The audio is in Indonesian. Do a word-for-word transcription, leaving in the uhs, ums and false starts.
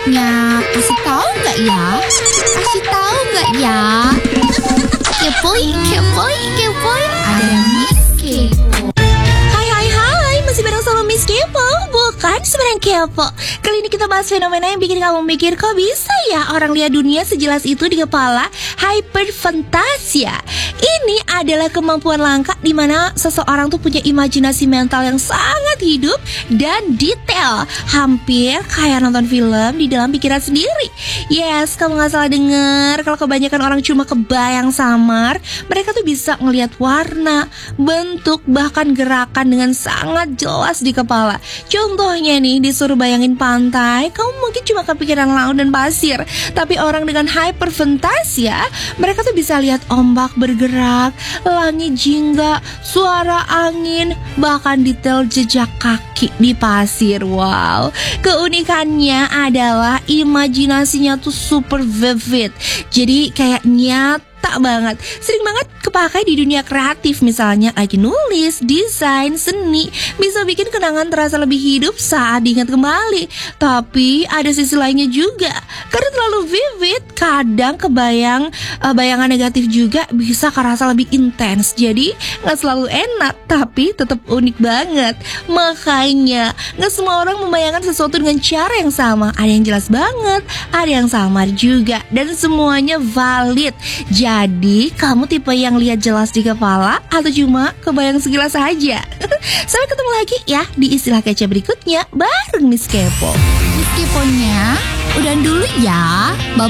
berikutnya. Kasih tahu nggak ya? Kasih tahu nggak ya? Kepoin, kepoin, kepoin. Ada Miss Kepo. Hai hai hai, masih bareng sama Miss Kepo, bukan sebenarnya kepo. Kali ini kita bahas fenomena yang bikin kamu mikir, kok bisa ya orang lihat dunia sejelas itu di kepala? Hyperfantasia. Ini adalah kemampuan langka di mana seseorang tuh punya imajinasi mental yang sangat hidup dan detail, hampir kayak nonton film di dalam pikiran sendiri. Yes, kamu gak salah denger. Kalau kebanyakan orang cuma kebayang samar, mereka tuh bisa ngelihat warna, bentuk, bahkan gerakan dengan sangat jelas di kepala. Contohnya nih, disuruh bayangin pantai, kamu mungkin cuma kepikiran laut dan pasir. Tapi orang dengan hyperfantasia, mereka tuh bisa lihat ombak bergerak, langit jingga, suara angin, bahkan detail jejak kaki di pasir. Wow, keunikannya adalah imajinasinya tuh super vivid. Jadi kayak nyata banget, sering banget kepakai di dunia kreatif, misalnya lagi nulis, desain, seni, bisa bikin kenangan terasa lebih hidup saat diingat kembali. Tapi ada sisi lainnya juga, karena terlalu vivid, kadang kebayang uh, bayangan negatif juga bisa kerasa lebih intens. Jadi nggak selalu enak, tapi tetap unik banget. Makanya nggak semua orang membayangkan sesuatu dengan cara yang sama. Ada yang jelas banget, ada yang samar juga, dan semuanya valid. Jadi kamu tipe yang lihat jelas di kepala atau cuma kebayang sekilas saja? Sampai ketemu lagi ya di istilah kece berikutnya bareng Miss Kepo. Miss Keponya, udah dulu ya. Bye.